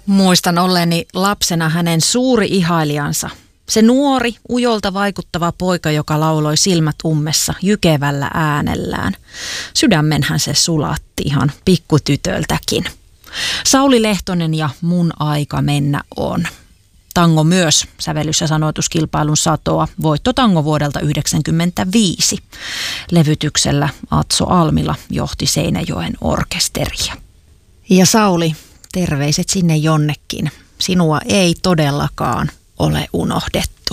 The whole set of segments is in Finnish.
Muistan olleeni lapsena hänen suuri ihailijansa. Se nuori, ujolta vaikuttava poika, joka lauloi silmät ummessa jykevällä äänellään. Sydämenhän se sulatti ihan pikkutytöltäkin. Sauli Lehtonen ja Mun aika mennä on. Tango myös sävellys- ja sanoituskilpailun satoa. Voittotango vuodelta 1995. Levytyksellä Atso Almila johti Seinäjoen orkesteria. Ja Sauli, terveiset sinne jonnekin. Sinua ei todellakaan ole unohdettu.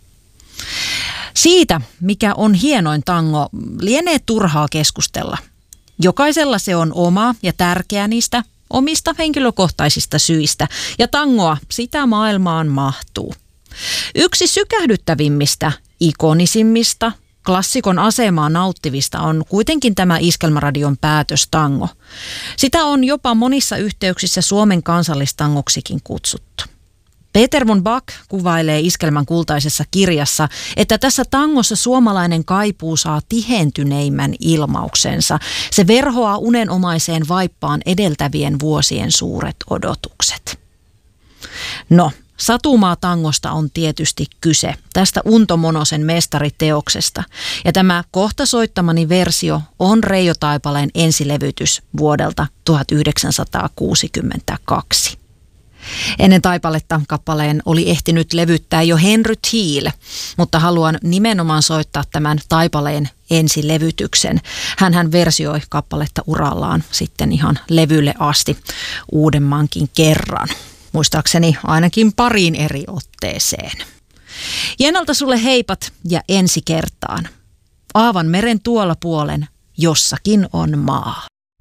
Siitä, mikä on hienoin tango, lienee turhaa keskustella. Jokaisella se on oma ja tärkeä niistä omista henkilökohtaisista syistä, ja tangoa sitä maailmaan mahtuu. Yksi sykähdyttävimmistä, ikonisimmista, klassikon asemaa nauttivista on kuitenkin tämä Iskelmäradion päätöstango. Sitä on jopa monissa yhteyksissä Suomen kansallistangoksikin kutsuttu. Peter von Bach kuvailee Iskelmän kultaisessa kirjassa, että tässä tangossa suomalainen kaipuu saa tihentyneimmän ilmauksensa. Se verhoaa unenomaiseen vaippaan edeltävien vuosien suuret odotukset. No, Satumaa tangosta on tietysti kyse, tästä Unto Monosen mestariteoksesta. Ja tämä kohta soittamani versio on Reijo Taipaleen ensilevytys vuodelta 1962. Ennen Taipaletta kappaleen oli ehtinyt levyttää jo Henry Thiel, mutta haluan nimenomaan soittaa tämän Taipaleen ensilevytyksen. Hänhän versioi kappaletta urallaan sitten ihan levylle asti uudemmankin kerran. Muistaakseni ainakin pariin eri otteeseen. Jenalta sulle heipat ja ensi kertaan. Aavan meren tuolla puolen jossakin on maa.